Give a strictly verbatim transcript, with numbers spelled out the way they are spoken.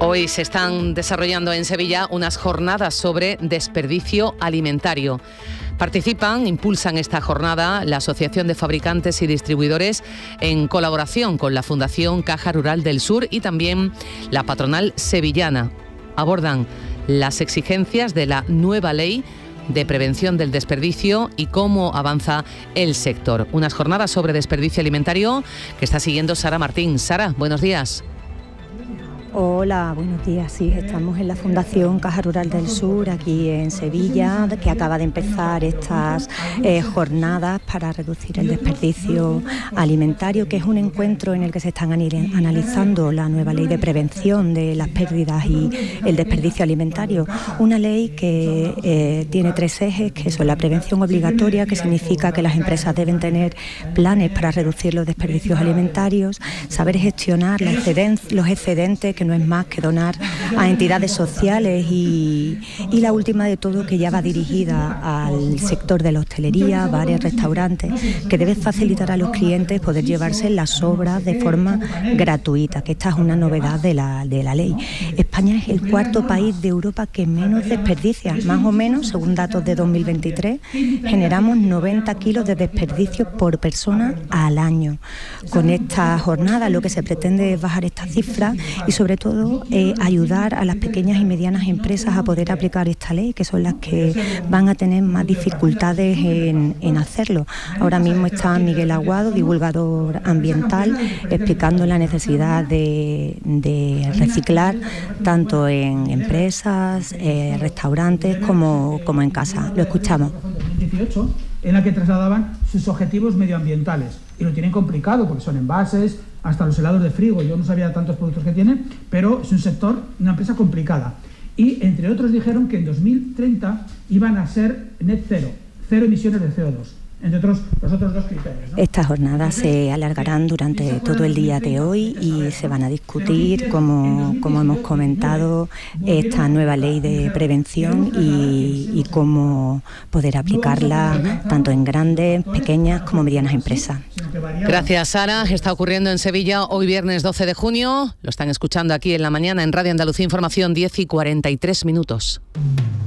Hoy se están desarrollando en Sevilla unas jornadas sobre desperdicio alimentario. Participan, impulsan esta jornada la Asociación de Fabricantes y Distribuidores en colaboración con la Fundación Caja Rural del Sur y también la patronal sevillana. Abordan las exigencias de la nueva ley de prevención del desperdicio y cómo avanza el sector. Unas jornadas sobre desperdicio alimentario que está siguiendo Sara Martín. Sara, buenos días. Hola, buenos días. Sí, estamos en la Fundación Caja Rural del Sur, aquí en Sevilla, que acaba de empezar estas eh, jornadas para reducir el desperdicio alimentario, que es un encuentro en el que se están analizando la nueva ley de prevención de las pérdidas y el desperdicio alimentario. Una ley que eh, tiene tres ejes, que son la prevención obligatoria, que significa que las empresas deben tener planes para reducir los desperdicios alimentarios, saber gestionar los excedentes, los excedentes que no es más que donar a entidades sociales y, y la última de todo, que ya va dirigida al sector de la hostelería, bares, restaurantes, que debe facilitar a los clientes poder llevarse las sobras de forma gratuita, que esta es una novedad de la, de la ley. España es el cuarto país de Europa que menos desperdicia, más o menos, según datos de dos mil veintitrés, generamos noventa kilos de desperdicio por persona al año. Con esta jornada lo que se pretende es bajar esta cifra y sobre Sobre todo eh, ayudar a las pequeñas y medianas empresas a poder aplicar esta ley, que son las que van a tener más dificultades en, en hacerlo. Ahora mismo está Miguel Aguado, divulgador ambiental, explicando la necesidad de, de reciclar tanto en empresas, eh, restaurantes como, como en casa. Lo escuchamos. En la que trasladaban sus objetivos medioambientales y lo tienen complicado porque son envases, hasta los helados de frigo. Yo no sabía tantos productos que tienen, pero es un sector, una empresa complicada. Y entre otros dijeron que en dos mil treinta iban a ser net cero, cero emisiones de C O dos. Entre otros, los otros dos criterios, ¿no? Estas jornadas se alargarán durante todo el día de hoy y se van a discutir, como, como hemos comentado, esta nueva ley de prevención y, y cómo poder aplicarla tanto en grandes, pequeñas como medianas empresas. Gracias, Sara. Está ocurriendo en Sevilla hoy viernes doce de junio. Lo están escuchando aquí en la mañana en Radio Andalucía Información, diez y cuarenta y tres minutos.